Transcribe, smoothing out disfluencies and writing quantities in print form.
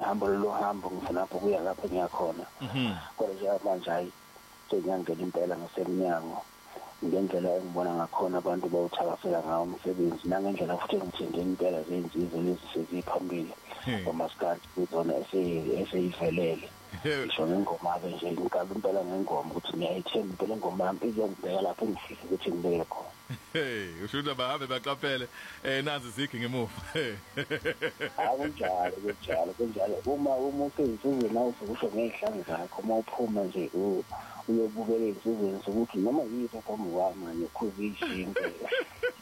ngihambo lohambo ngifuna ukuya lapho ngiyakhona kodwa nje manje hayi sengiyangena impela ngasemnyango ngendlela engibona ngakhona abantu bawuthakasela ngawo umsebenzi nangendlela futhi ngithinde impela zenzizwe lezi seziphambili ngomaskandi kuzona eseyivelele isho ngengoma-ke nje ngikabi impela ngengoma ukuthi ngiyayithemba impela ingoma yami izongibeka lapho engifisa ukuthi ngibeke khona. Usho ukuthi bahambe baqaphele nazi zikhi ngemuva. Kunjalo uma usezizwe nawe usukusho ngey'hlangu zakho uma uphuma nje uyobukela ezizweni sokuthi noma yiphi phambi kwami ngekhuza iy'shingo